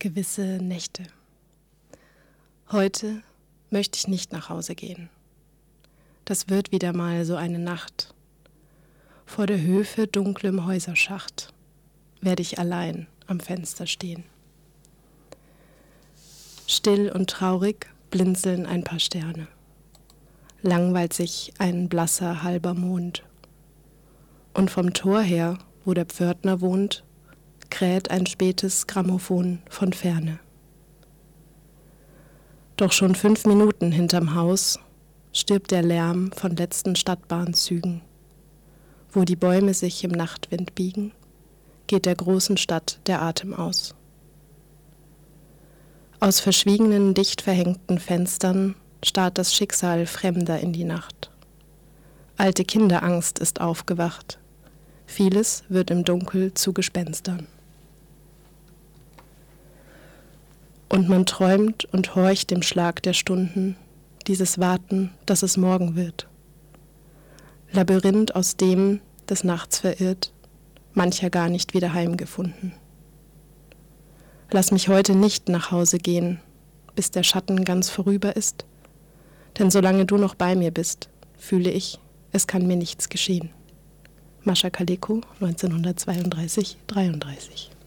gewisse Nächte. Heute möchte ich nicht nach Hause gehen. Das wird wieder mal so eine Nacht. Vor der Höfe dunklem Häuserschacht werde ich allein am Fenster stehen. Still und traurig blinzeln ein paar Sterne. Langweilt sich ein blasser halber Mond. Und vom Tor her, wo der Pförtner wohnt, kräht ein spätes Grammophon von Ferne. Doch schon 5 Minuten hinterm Haus stirbt der Lärm von letzten Stadtbahnzügen. Wo die Bäume sich im Nachtwind biegen, geht der großen Stadt der Atem aus. Aus verschwiegenen, dicht verhängten Fenstern starrt das Schicksal Fremder in die Nacht. Alte Kinderangst ist aufgewacht. Vieles wird im Dunkel zu Gespenstern. Und man träumt und horcht dem Schlag der Stunden, dieses Warten, dass es morgen wird. Labyrinth, aus dem, des Nachts verirrt, mancher gar nicht wieder heimgefunden. Lass mich heute nicht nach Hause gehen, bis der Schatten ganz vorüber ist, denn solange du noch bei mir bist, fühle ich, es kann mir nichts geschehen. Mascha Kaleko, 1932-33.